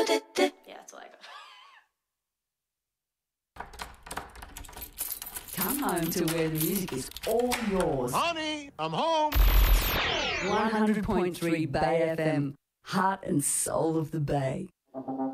Yeah, that's what I got. Come home to where the music is all yours. Honey, I'm home. 100.3 Bay FM, heart and soul of the Bay.